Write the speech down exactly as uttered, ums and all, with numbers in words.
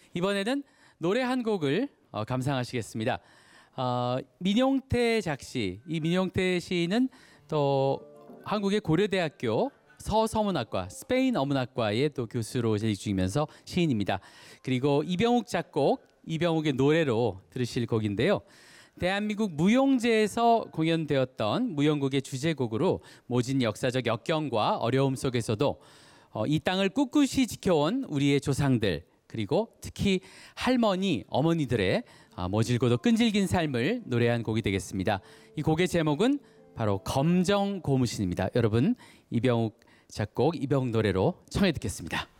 이번에는 노래 한 곡을 어, 감상하시겠습니다. 어, 민용태 작시, 이 민용태 시인은 또 한국의 고려대학교 서서문학과, 스페인 어문학과의 또 교수로 재직 중이면서 시인입니다. 그리고 이병욱 작곡, 이병욱의 노래로 들으실 곡인데요. 대한민국 무용제에서 공연되었던 무용곡의 주제곡으로 모진 역사적 역경과 어려움 속에서도 어, 이 땅을 꿋꿋이 지켜온 우리의 조상들, 그리고 특히 할머니, 어머니들의 아, 모질고도 끈질긴 삶을 노래한 곡이 되겠습니다. 이 곡의 제목은 바로 검정 고무신입니다. 여러분, 이병욱 작곡, 이병욱 노래로 청해 듣겠습니다.